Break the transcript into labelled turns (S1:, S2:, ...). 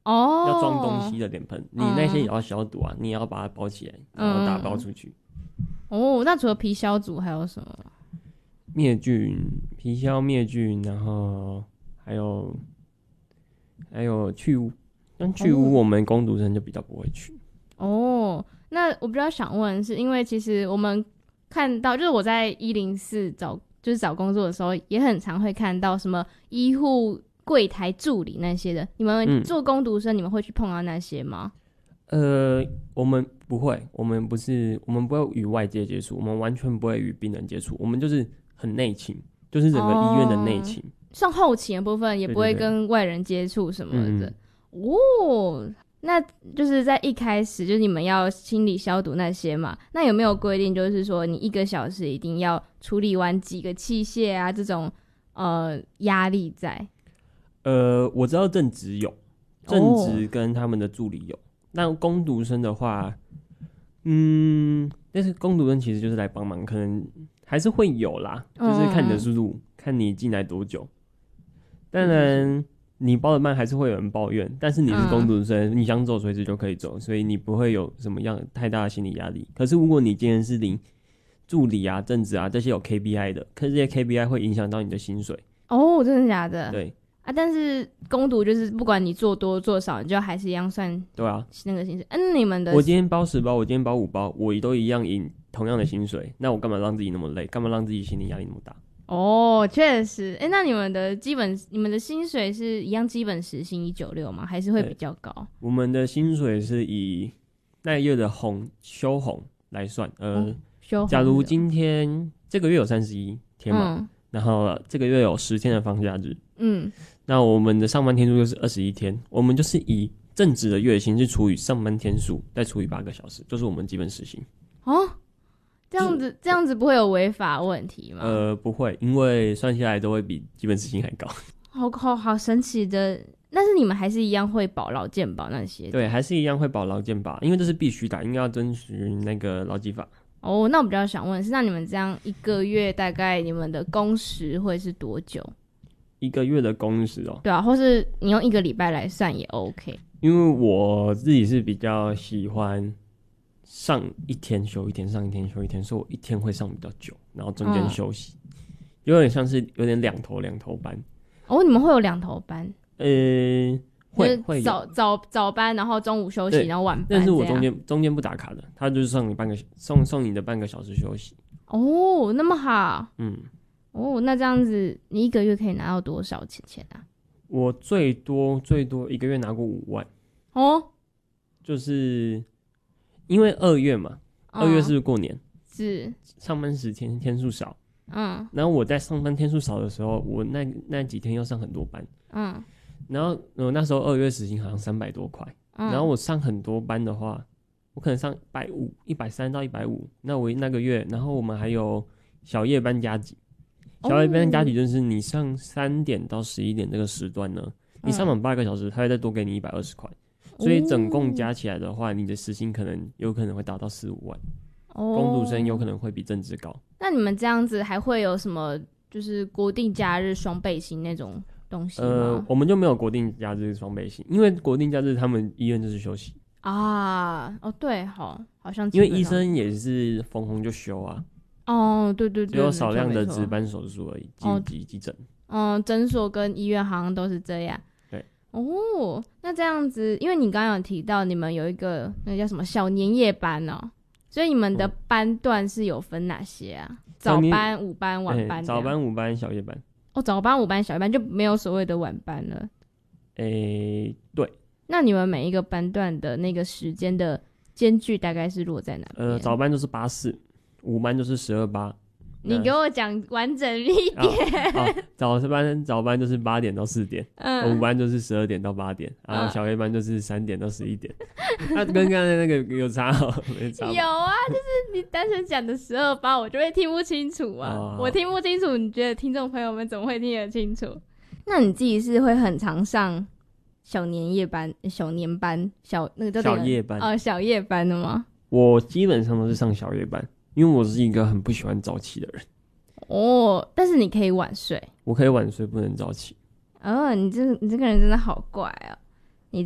S1: 要装东西的脸盆，你那些也要消毒啊，你也要把它包起来，然后打包出去。
S2: 那除了皮消毒还有什么？
S1: 灭菌，皮消灭菌，然后还有去污。但去污我们工读生就比较不会去。
S2: 那我比较想问的是，因为其实我们看到，就是我在104找工作的时候，也很常会看到什么医护柜台助理那些的。你们做工读生，你们会去碰到那些吗？
S1: 我们不会，我们不会与外界接触，我们完全不会与病人接触，我们就是很内勤，就是整个医院的内勤。
S2: 像后勤的部分也不会跟外人接触什么的。那就是在一开始就是你们要清理消毒那些嘛，那有没有规定就是说你1个小时一定要处理完几个器械啊这种压力在？
S1: 我知道正职有，正职跟他们的助理有，那工读生的话，但是工读生其实就是来帮忙，可能还是会有啦，就是看你的速度，看你进来多久。当然你包的慢还是会有人抱怨，但是你是工读生，你想走随时就可以走，所以你不会有什么样太大的心理压力。可是如果你今天是领助理啊、正职啊这些有 KPI 的，可是这些 KPI 会影响到你的薪水。
S2: 真的假的？
S1: 对
S2: 啊，但是工读就是不管你做多做少，你就还是一样算。
S1: 对啊，
S2: 那个薪水。你们的
S1: 我今天包10包，我今天包5包，我都一样领同样的薪水，那我干嘛让自己那么累？干嘛让自己心理压力那么大？
S2: 确实。那你们的薪水是一样基本时薪196吗？还是会比较高？
S1: 我们的薪水是以那月的休红来算。假如今天这个月有31天嘛，然后这个月有10天的放假日，那我们的上班天数就是21天，我们就是以正职的月薪是除以上班天数，再除以8个小时，就是我们基本时薪。
S2: 这样子不会有违法问题吗？
S1: 不会，因为算下来都会比基本时薪还高。
S2: 好神奇的。但是你们还是一样会保劳健保那些的？
S1: 对，还是一样会保劳健保，因为这是必须的，应该要遵循那个劳基法。
S2: 那我比较想问的是，那你们这样1个月大概你们的工时会是多久
S1: ？1个月的工时
S2: 对啊，或是你用1个礼拜来算也 OK。
S1: 因为我自己是比较喜欢上1天休1天，上1天休1天，所以我1天会上比较久，然后中间休息，有点像是有点两头班。
S2: 你们会有2头班？
S1: 会
S2: 早班，然后中午休息，然后晚班。
S1: 但是我中间不打卡的，他就是送你的半个小时休息。
S2: 那么好。那这样子你1个月可以拿到多少钱啊？
S1: 我最多1个月拿过5万。就是因为2月嘛，2月是不是过年？
S2: 是
S1: 上班时天数少。然后我在上班天数少的时候，我那几天要上很多班。然后那时候2月时薪好像300多块。然后我上很多班的话，我可能上130到150。那我那个月，然后我们还有小夜班加急。小夜班加急就是你上3点到11点这个时段呢，你上满8个小时，他会再多给你120块。所以总共加起来的话，你的时薪有可能会达到4-5万。工读生有可能会比正职高。
S2: 那你们这样子还会有什么就是国定假日双倍薪那种东西吗？
S1: 我们就没有国定假日双倍薪，因为国定假日他们医院就是休息
S2: 对，好像
S1: 因为医生也是逢红就休啊。
S2: 对，
S1: 只有少量的值班手术而已，急诊。
S2: 诊所跟医院好像都是这样。
S1: 对。
S2: 那这样子，因为你刚刚有提到你们有一个那个叫什么小年夜班所以你们的班段是有分哪些啊？早班、午班、晚班。
S1: 早班、午班、小夜班。
S2: 早班、午班、小夜班就没有所谓的晚班了。
S1: 对。
S2: 那你们每一个班段的那个时间的间距大概是落在哪边？
S1: 早班就是8-4，午班就是12-8。
S2: 你给我讲完整一点。
S1: 早班就是8点到4点，午班就是12点到8点，然后小夜班就是3点到11点。那跟刚才那个有差没差？
S2: 有啊，就是你单纯讲的12-8，我就会听不清楚啊。我听不清楚，你觉得听众朋友们怎么会听得清楚？那你自己是会很常上小年夜班、小年班、那个叫
S1: 小夜班
S2: 小夜班的吗？
S1: 我基本上都是上小夜班。因为我是一个很不喜欢早起的人。
S2: 但是你可以晚睡。
S1: 我可以晚睡，不能早起。
S2: 你这个人真的好怪啊。